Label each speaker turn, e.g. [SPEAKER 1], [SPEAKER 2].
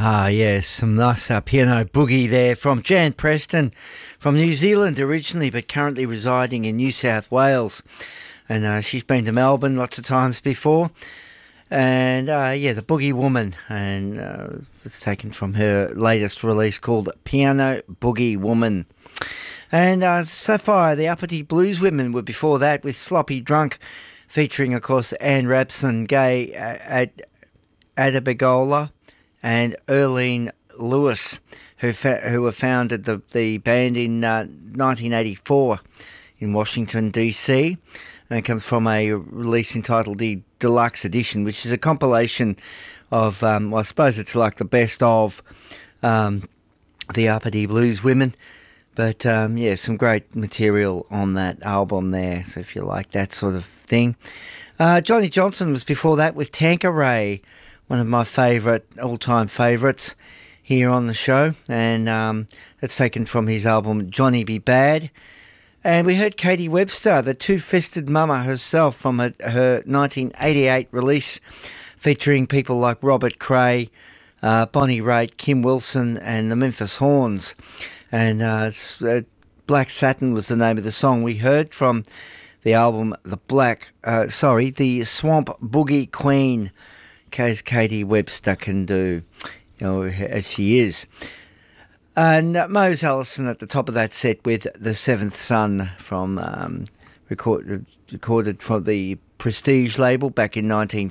[SPEAKER 1] Ah, yes, some nice piano boogie there from Jan Preston, from New Zealand originally, but currently residing in New South Wales. And she's been to Melbourne lots of times before. And yeah, the Boogie Woman, and it's taken from her latest release called Piano Boogie Woman. And Sapphire, the Uppity Blues Women, were before that with Sloppy Drunk, featuring, of course, Anne Rabson, Gay Adabegola, and Erlene Lewis, who were founded the band in 1984 in Washington, D.C., and it comes from a release entitled The Deluxe Edition, which is a compilation of, well, I suppose it's like the best of the Uppity Blues Women. But, yeah, some great material on that album there, so if you like that sort of thing. Johnny Johnson was before that with Tanqueray, one of my all-time favourites here on the show, and it's taken from his album Johnny Be Bad. And we heard Katie Webster, the two-fisted mama herself, from her 1988 release, featuring people like Robert Cray, Bonnie Raitt, Kim Wilson, and the Memphis Horns. And Black Satin was the name of the song we heard from the album the Swamp Boogie Queen, as Katie Webster can do, as she is. And Mose Allison at the top of that set with The Seventh Son, from recorded from the Prestige label back in